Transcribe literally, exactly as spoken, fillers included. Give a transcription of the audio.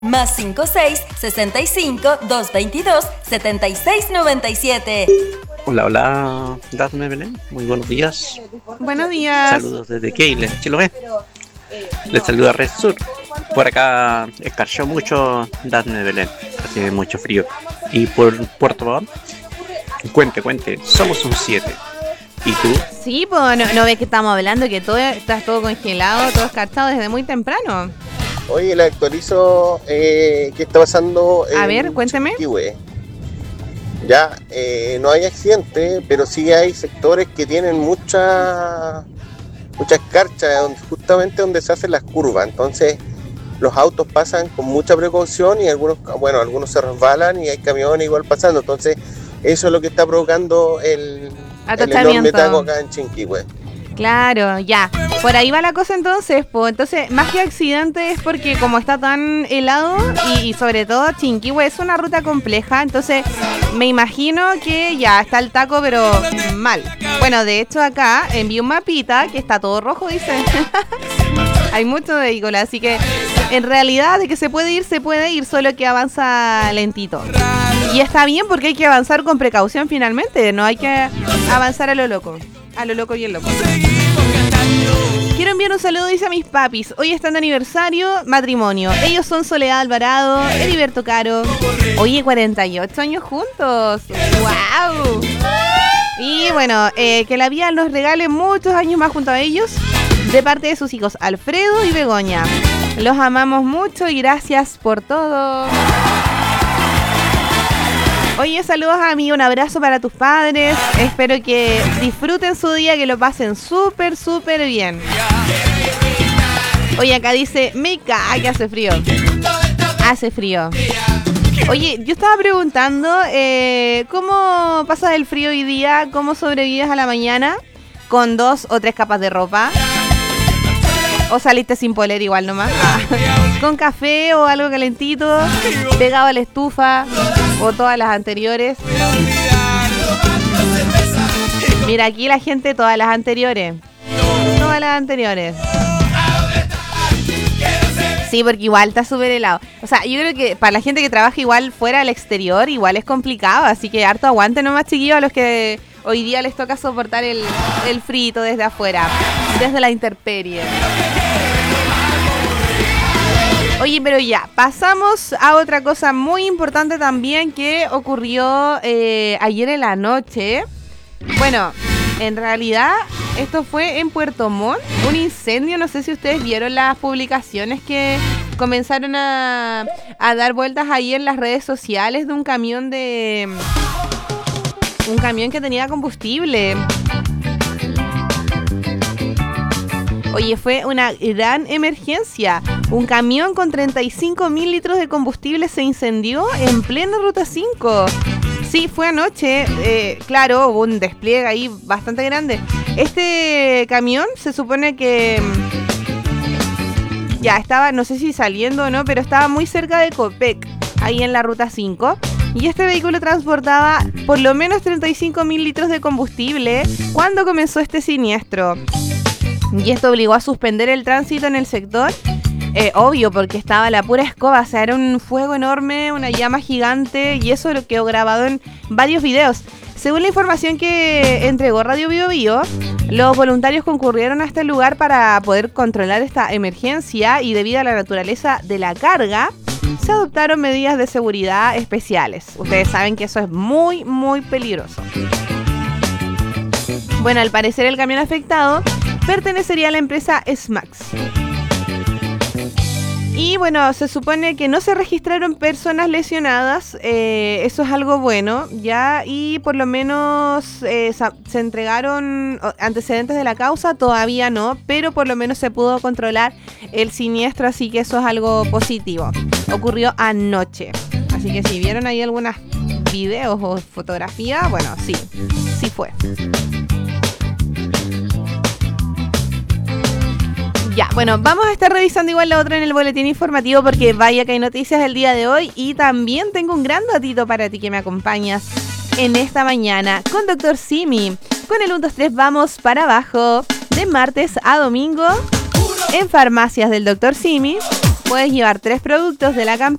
Más cinco seis, sesenta y cinco, doscientos veintidós, setenta y seis noventa y siete. Hola, hola, Dafne Belén, muy buenos días. Buenos días. Saludos desde Keile, Chiloé. Les saluda Red Sur. Por acá escarchó mucho Dafne Belén, hace mucho frío. Y por Puerto Montt, cuente, cuente, somos un siete. ¿Y tú? Sí, pues no, no ves que estamos hablando que todo está todo congelado, todo escarchado desde muy temprano. Oye, le actualizo eh, qué está pasando en A ver, cuénteme. Chanquihue. Ya, eh, no hay accidente, pero sí hay sectores que tienen mucha mucha escarcha, donde, justamente donde se hacen las curvas. Entonces, los autos pasan con mucha precaución y algunos, bueno, algunos se resbalan y hay camiones igual pasando. Entonces, eso es lo que está provocando el, el enorme taco acá en Chanquihue. Claro, ya. Por ahí va la cosa entonces, pues. Entonces, más que accidente es porque como está tan helado y, y sobre todo Chanquihue es una ruta compleja, entonces me imagino que ya está el taco, pero mal. Bueno, de hecho acá envié un mapita que está todo rojo, dice. Hay mucho vehículo, así que en realidad de que se puede ir, se puede ir, solo que avanza lentito. Y está bien porque hay que avanzar con precaución finalmente, no hay que avanzar a lo loco. A lo loco y el loco. Quiero enviar un saludo, dice a mis papis. Hoy están de aniversario, matrimonio. Ellos son Soledad Alvarado, Heriberto Caro. Oye, cuarenta y ocho años juntos. ¡Wow! Y bueno, eh, que la vida nos regale muchos años más junto a ellos. De parte de sus hijos Alfredo y Begoña. Los amamos mucho y gracias por todo. Oye, saludos a mí, un abrazo para tus padres. Espero que disfruten su día, que lo pasen súper, súper bien. Oye, acá dice, me cae que hace frío. Hace frío. Oye, yo estaba preguntando, eh, ¿cómo pasas el frío hoy día? ¿Cómo sobrevives a la mañana? ¿Con dos o tres capas de ropa? ¿O saliste sin polera igual nomás? Ah. ¿Con café o algo calentito? ¿Pegado a la estufa? ¿O todas las anteriores? Mira, aquí la gente, todas las anteriores. Todas las anteriores. Sí, porque igual está súper helado. O sea, yo creo que para la gente que trabaja igual fuera del exterior, igual es complicado. Así que harto aguante nomás, chiquillos, a los que hoy día les toca soportar el, el frito desde afuera, desde la intemperie. Oye, pero ya, pasamos a otra cosa muy importante también que ocurrió eh, ayer en la noche. Bueno, en realidad esto fue en Puerto Montt, un incendio. No sé si ustedes vieron las publicaciones que comenzaron a, a dar vueltas ahí en las redes sociales de un camión de... Un camión que tenía combustible. Oye, fue una gran emergencia. Un camión con treinta y cinco mil litros de combustible se incendió en plena Ruta cinco. Sí, fue anoche. Eh, claro, hubo un despliegue ahí bastante grande. Este camión se supone que... Ya estaba, no sé si saliendo o no, pero estaba muy cerca de Copec, ahí en la Ruta cinco. Y este vehículo transportaba por lo menos treinta y cinco mil litros de combustible cuando comenzó este siniestro. Y esto obligó a suspender el tránsito en el sector. Eh, obvio, porque estaba la pura escoba. O sea, era un fuego enorme, una llama gigante. Y eso lo quedó grabado en varios videos. Según la información que entregó Radio Bio Bio, los voluntarios concurrieron a este lugar para poder controlar esta emergencia. Y debido a la naturaleza de la carga, se adoptaron medidas de seguridad especiales. Ustedes saben que eso es muy, muy peligroso. Bueno, al parecer el camión afectado pertenecería a la empresa Smax. Y bueno, se supone que no se registraron personas lesionadas. Eh, eso es algo bueno, ya. Y por lo menos eh, se entregaron antecedentes de la causa, todavía no. Pero por lo menos se pudo controlar el siniestro, así que eso es algo positivo. Ocurrió anoche. Así que si vieron ahí algunas videos o fotografías, bueno, sí, sí fue. Ya, bueno, vamos a estar revisando igual la otra en el boletín informativo porque vaya que hay noticias el día de hoy y también tengo un gran datito para ti que me acompañas en esta mañana con doctor Simi. Con el uno dos tres vamos para abajo de martes a domingo en farmacias del doctor Simi puedes llevar tres productos de la campaña